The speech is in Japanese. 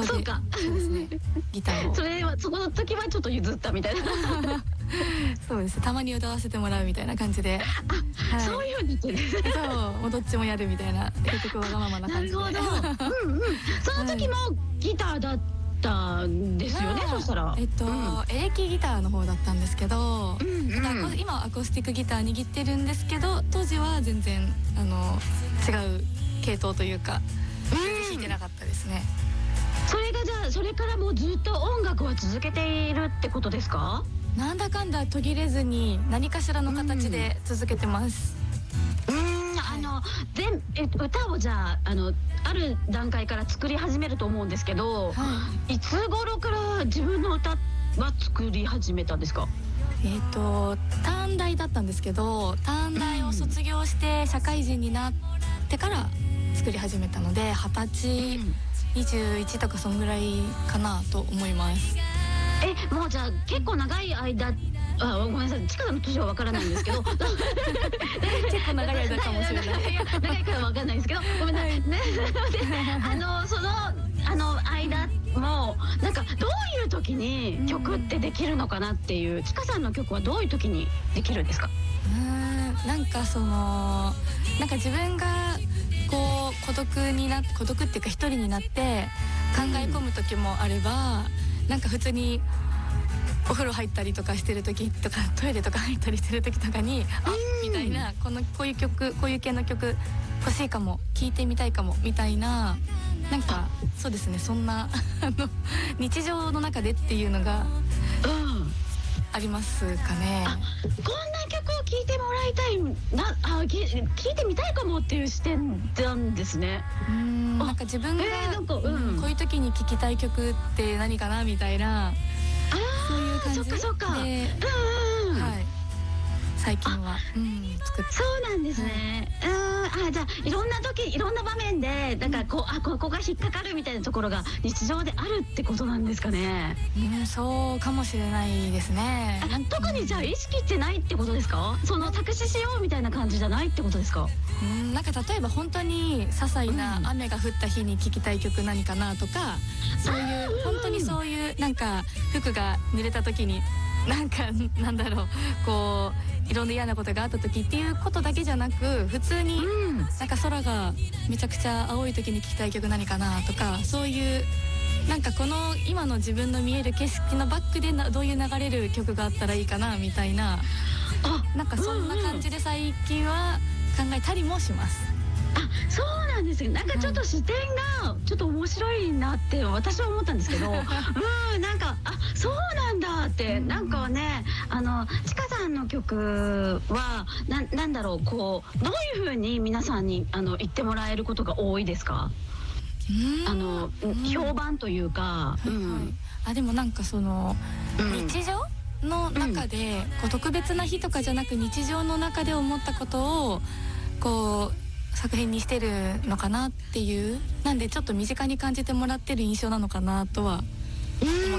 そうか。 そうですね、ギターをそれはそこの時はちょっと譲ったみたいな。 そうです、たまに歌わせてもらうみたいな感じで、 あ、そういうふうに言ってる。 そう、もうどっちもやるみたいな、結局わがままなな感じで。 るほど。その時もギターだったんですよね。そしたら。 エレキギターの方だったんですけど、今はアコースティックギター握ってるんですけど、当時は全然違う系統というか、弾いてなかったですね。 それがじゃあそれからもうずっと音楽は続けているってことですか？ なんだかんだ途切れずに何かしらの形で続けてます。 歌をじゃあある段階から作り始めると思うんですけど、いつ頃から自分の歌は作り始めたんですか？ 短大だったんですけど、短大を卒業して社会人になってから作り始めたので、20歳、21とかそんぐらいかなと思います。 もうじゃあ結構長い間、ごめんなさい、ちかさんの年はわからないんですけど結構長い間かもしれない長いからわかんないですけど、ごめんなさいね。その間もなんかどういう時に曲ってできるのかなっていう、ちかさんの曲はどういう時にできるんですか？ なんか自分がこう孤独っていうか一人になって考え込む時もあれば、なんか普通にお風呂入ったりとかしてる時とか、トイレとか入ったりしてる時とかにみたいな、こういう曲、こういう系の曲欲しいかも、聴いてみたいかもみたいな、なんかそうですね、そんな日常の中でっていうのがありますかね。 こんな曲を聴いてもらいたいな、聴いてみたいかもっていう視点なんですね。 なんか自分がこういう時に聴きたい曲って何かなみたいな、そういう感じで、最近は作って。 そうなんですね。じゃあいろんな時、いろんな場面でだからここが引っかかるみたいなところが日常であるってことなんですかね。 そうかもしれないですね。 特にじゃあ意識ってないってことですか？その作詞しようみたいな感じじゃないってことですか？ なんか例えば本当に些細な雨が降った日に聴きたい曲何かなとか、そういう本当にそういうなんか服が濡れた時になんだろう、こういろんな嫌なことがあった時っていうことだけじゃなく、普通になんか空がめちゃくちゃ青い時に聴きたい曲何かなとか、そういうなんかこの今の自分の見える景色のバックでどういう流れる曲があったらいいかなみたいな、なんかそんな感じで最近は考えたりもします。 そうなんですよ。なんかちょっと視点がちょっと面白いなって私は思ったんですけど、なんかそうなんだって、なんかね、ちかさんの曲はなんだろう、こうどういう風に皆さんに言ってもらえることが多いですか？評判というか。 でもなんかその日常の中で特別な日とかじゃなく、日常の中で思ったことをこう作品にしてるのかなっていう、なんでちょっと身近に感じてもらってる印象なのかなとは思って